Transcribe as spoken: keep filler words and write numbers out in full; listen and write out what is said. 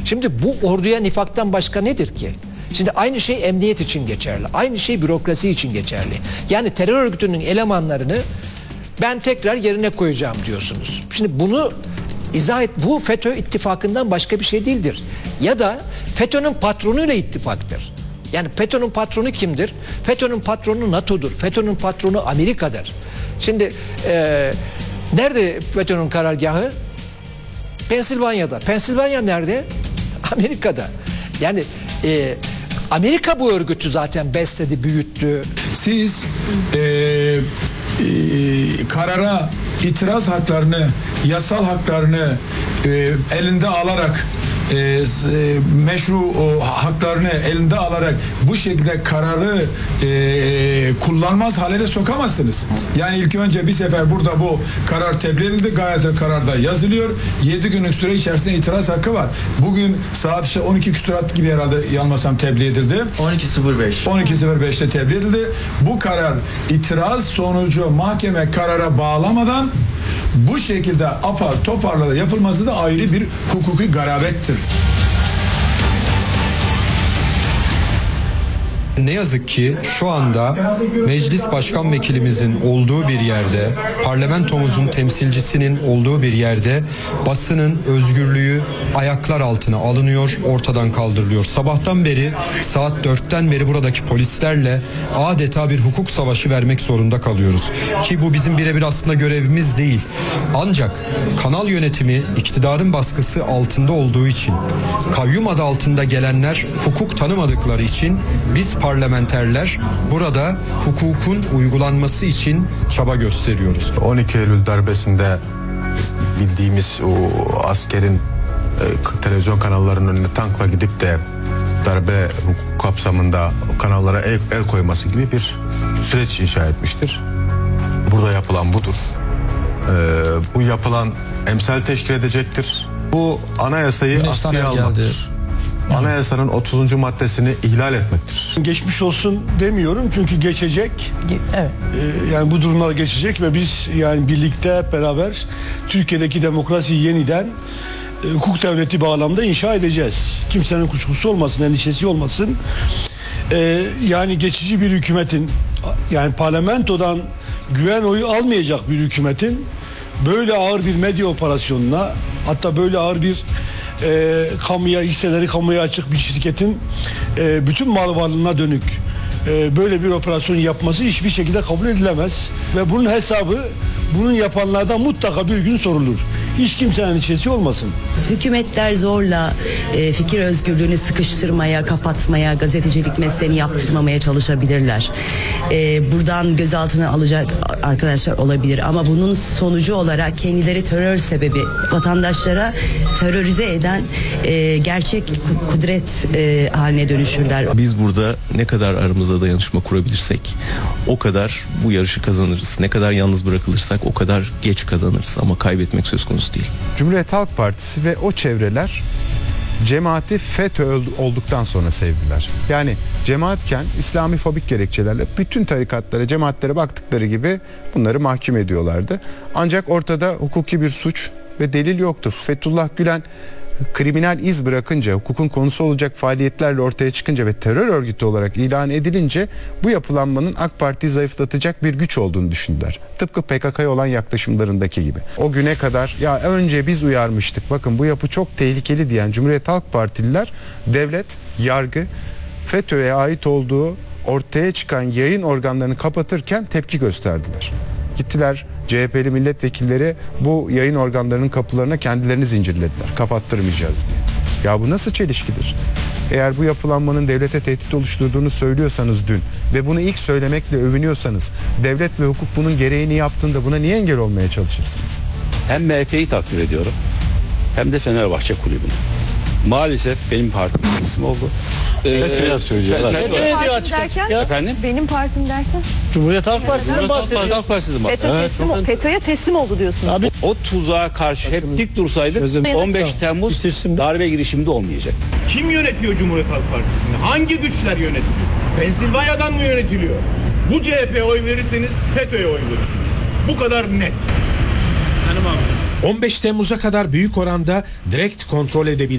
Şimdi bu orduya nifaktan başka nedir ki? Şimdi aynı şey emniyet için geçerli. Aynı şey bürokrasi için geçerli. Yani terör örgütünün elemanlarını ben tekrar yerine koyacağım diyorsunuz. Şimdi bunu izah et. Bu FETÖ ittifakından başka bir şey değildir. Ya da FETÖ'nün patronuyla ittifaktır. Yani FETÖ'nün patronu kimdir? FETÖ'nün patronu NATO'dur. FETÖ'nün patronu Amerika'dır. Şimdi e, nerede FETÖ'nün karargahı? Pensilvanya'da. Pensilvanya nerede? Amerika'da. Yani e, Amerika bu örgütü zaten besledi, büyüttü. Siz e, e, karara itiraz haklarını, yasal haklarını e, elinde alarak e, e, meşru o, haklarını elinde alarak bu şekilde kararı e, kullanmaz hale de sokamazsınız. Yani ilk önce bir sefer burada bu karar tebliğ edildi. Gayet kararda yazılıyor. yedi günlük süre içerisinde itiraz hakkı var. Bugün saat işte on iki küsurat gibi herhalde yanılmasam tebliğ edildi. on iki sıfır beş. on iki sıfır beşte tebliğ edildi. Bu karar itiraz sonucu mahkeme karara bağlamadan bu şekilde apar toparla yapılması da ayrı bir hukuki garabettir. Ne yazık ki şu anda meclis başkan vekilimizin olduğu bir yerde, parlamentomuzun temsilcisinin olduğu bir yerde basının özgürlüğü ayaklar altına alınıyor, ortadan kaldırılıyor. Sabahtan beri, saat dörtten beri buradaki polislerle adeta bir hukuk savaşı vermek zorunda kalıyoruz. Ki bu bizim birebir aslında görevimiz değil. Ancak kanal yönetimi iktidarın baskısı altında olduğu için, kayyum adı altında gelenler hukuk tanımadıkları için biz parlamenterler burada hukukun uygulanması için çaba gösteriyoruz. on iki Eylül darbesinde bildiğimiz o askerin e, televizyon kanallarının önüne tankla gidip de darbe hukuk kapsamında kanallara el, el koyması gibi bir süreç inşa etmiştir. Burada yapılan budur. E, bu yapılan emsal teşkil edecektir. Bu anayasayı askıya almaktır. Anayasanın otuzuncu maddesini ihlal etmektir. Geçmiş olsun demiyorum çünkü geçecek. Evet. Ee, yani bu durumlar geçecek ve biz yani birlikte hep beraber Türkiye'deki demokrasiyi yeniden e, hukuk devleti bağlamda inşa edeceğiz. Kimsenin kuşkusu olmasın, endişesi olmasın. Ee, yani geçici bir hükümetin, yani parlamentodan güven oyu almayacak bir hükümetin böyle ağır bir medya operasyonuna, hatta böyle ağır bir e, kamuya, hisseleri kamuya açık bir şirketin e, bütün mal varlığına dönük e, böyle bir operasyon yapması hiçbir şekilde kabul edilemez ve bunun hesabı bunun yapanlardan mutlaka bir gün sorulur. Hiç kimsenin endişesi olmasın. Hükümetler zorla e, fikir özgürlüğünü sıkıştırmaya, kapatmaya, gazetecilik mesleğini yaptırmamaya çalışabilirler. E, buradan gözaltına alacak arkadaşlar olabilir ama bunun sonucu olarak kendileri terör sebebi vatandaşlara terörize eden e, gerçek kudret e, haline dönüşürler. Biz burada ne kadar aramızda dayanışma kurabilirsek o kadar bu yarışı kazanırız. Ne kadar yalnız bırakılırsak o kadar geç kazanırız ama kaybetmek söz konusu değil. Cumhuriyet Halk Partisi ve o çevreler cemaati FETÖ olduktan sonra sevdiler. Yani cemaatken İslamifobik gerekçelerle bütün tarikatlara, cemaatlere baktıkları gibi bunları mahkum ediyorlardı. Ancak ortada hukuki bir suç ve delil yoktu. Fethullah Gülen kriminal iz bırakınca, hukukun konusu olacak faaliyetlerle ortaya çıkınca ve terör örgütü olarak ilan edilince bu yapılanmanın AK Parti'yi zayıflatacak bir güç olduğunu düşündüler. Tıpkı P K K'ya olan yaklaşımlarındaki gibi. O güne kadar ya önce biz uyarmıştık, bakın bu yapı çok tehlikeli diyen Cumhuriyet Halk Partililer devlet, yargı, FETÖ'ye ait olduğu ortaya çıkan yayın organlarını kapatırken tepki gösterdiler. Gittiler C H P'li milletvekilleri bu yayın organlarının kapılarına kendilerini zincirlediler. Kapattırmayacağız diye. Ya bu nasıl çelişkidir? Eğer bu yapılanmanın devlete tehdit oluşturduğunu söylüyorsanız dün ve bunu ilk söylemekle övünüyorsanız devlet ve hukuk bunun gereğini yaptığında buna niye engel olmaya çalışırsınız? Hem M H P'yi takdir ediyorum hem de Fenerbahçe Kulübü'nü. Maalesef benim partimin ismi oldu. Ee, evet, söyleyeceğiz. Benim partim derken? Efendim? Benim partim derken? Cumhuriyet Halk Partisi'nden bahsediyoruz. Halk Partisi'nden bahsediyoruz. FETÖ teslim, FETÖ'ye teslim oldu diyorsun. Abi, o tuzağa karşı hep dik dursaydık on beş Temmuz darbe girişiminde olmayacaktı. Kim yönetiyor Cumhuriyet Halk Partisi'ni? Hangi güçler yönetiliyor? Pensilvanya'dan mı yönetiliyor? Bu C H P'ye oy verirseniz FETÖ'ye oy verirsiniz. Bu kadar net. Hanım abi. on beş Temmuz'a kadar büyük oranda direkt kontrol edebilir.